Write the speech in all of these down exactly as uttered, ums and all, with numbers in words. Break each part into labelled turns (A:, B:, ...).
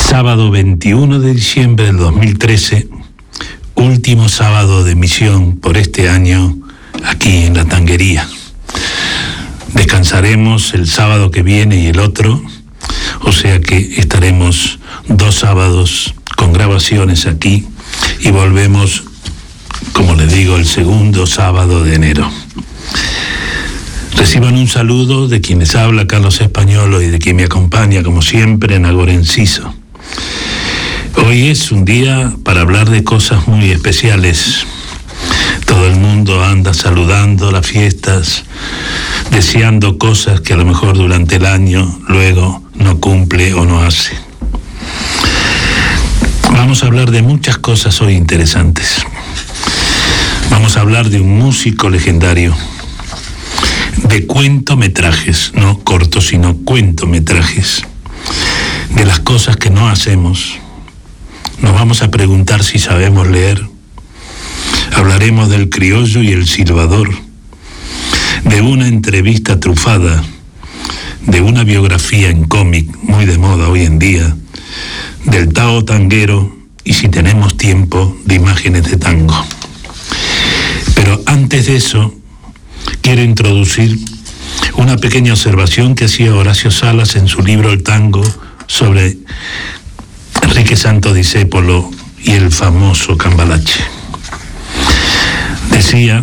A: Sábado veintiuno de diciembre del dos mil trece, último sábado de emisión por este año aquí en La Tanguería. Descansaremos el sábado que viene y el otro, o sea que estaremos dos sábados con grabaciones aquí y volvemos, como les digo, el segundo sábado de enero. Reciban un saludo de quienes habla Carlos Españolo y de quien me acompaña, como siempre, Nagore Enciso. Hoy es un día para hablar de cosas muy especiales. Todo el mundo anda saludando las fiestas, deseando cosas que a lo mejor durante el año luego no cumple o no hace. Vamos a hablar de muchas cosas hoy interesantes. Vamos a hablar de un músico legendario, de cuentometrajes, no cortos, sino cuentometrajes, de las cosas que no hacemos. Nos vamos a preguntar si sabemos leer. Hablaremos del criollo y el silbador, de una entrevista trufada, de una biografía en cómic muy de moda hoy en día, del Tao tanguero y, si tenemos tiempo, de imágenes de tango. Pero antes de eso, quiero introducir una pequeña observación que hacía Horacio Salas en su libro El tango sobre Enrique Santos Discépolo y el famoso Cambalache. Decía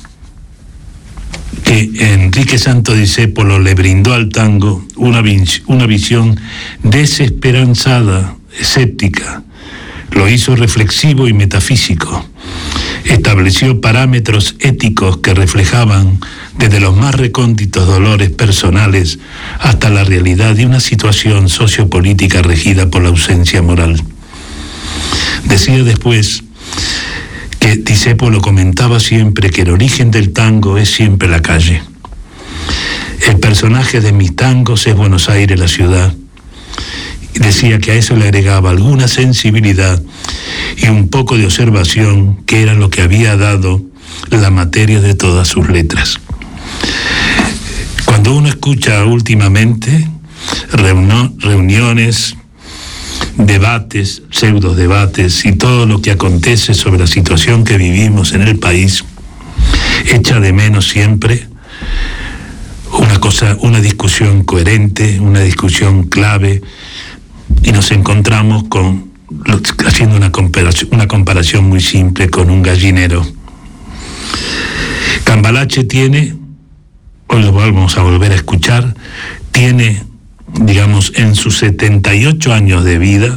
A: que Enrique Santos Discépolo le brindó al tango una, una visión desesperanzada, escéptica. Lo hizo reflexivo y metafísico. Estableció parámetros éticos que reflejaban desde los más recónditos dolores personales hasta la realidad de una situación sociopolítica regida por la ausencia moral. Decía después que Discépolo comentaba siempre que el origen del tango es siempre la calle. El personaje de mis tangos es Buenos Aires, la ciudad. Y decía que a eso le agregaba alguna sensibilidad y un poco de observación, que era lo que había dado la materia de todas sus letras. Cuando uno escucha últimamente reunio, reuniones, debates, pseudo debates y todo lo que acontece sobre la situación que vivimos en el país, echa de menos siempre una cosa, una discusión coherente, una discusión clave, y nos encontramos con haciendo una comparación, una comparación muy simple con un gallinero. Cambalache tiene, hoy lo vamos a volver a escuchar, tiene, digamos, en sus setenta y ocho años de vida,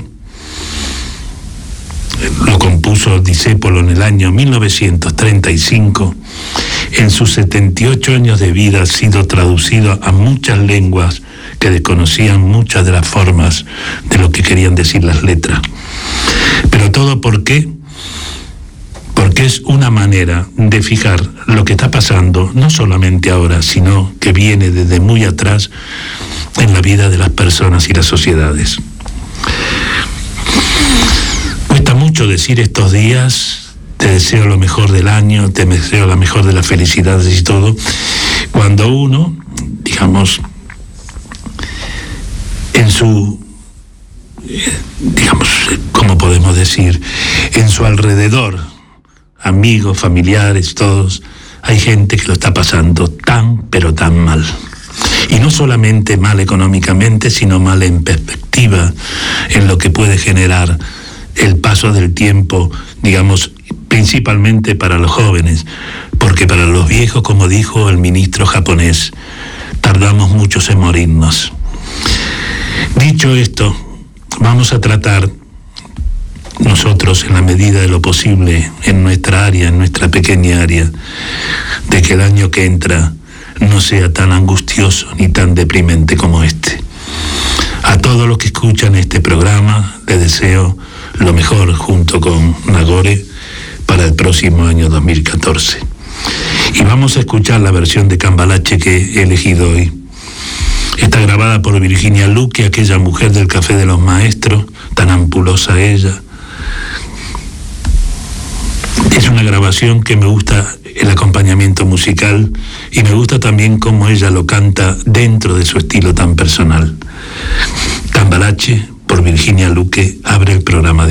A: lo compuso Discépolo en el año mil novecientos treinta y cinco, en sus setenta y ocho años de vida ha sido traducido a muchas lenguas que desconocían muchas de las formas de lo que querían decir las letras. Pero todo ¿por qué? Porque es una manera de fijar lo que está pasando, no solamente ahora, sino que viene desde muy atrás en la vida de las personas y las sociedades. Cuesta mucho decir estos días, te deseo lo mejor del año, te deseo la mejor de las felicidades y todo, cuando uno, digamos, en su, digamos, ¿cómo podemos decir? En su alrededor, amigos, familiares, todos, hay gente que lo está pasando tan, pero tan mal. Y no solamente mal económicamente, sino mal en perspectiva, en lo que puede generar el paso del tiempo, digamos, principalmente para los jóvenes, porque para los viejos, como dijo el ministro japonés, tardamos muchos en morirnos. Dicho esto, vamos a tratar nosotros, en la medida de lo posible, en nuestra área, en nuestra pequeña área, de que el año que entra no sea tan angustioso ni tan deprimente como este. A todos los que escuchan este programa les deseo lo mejor junto con Nagore para el próximo año dos mil catorce. Y vamos a escuchar la versión de Cambalache que he elegido hoy. Está grabada por Virginia Luque, aquella mujer del Café de los Maestros, tan ampulosa ella. Es una grabación que me gusta el acompañamiento musical y me gusta también cómo ella lo canta dentro de su estilo tan personal. Cambalache, por por Virginia Luque, abre el programa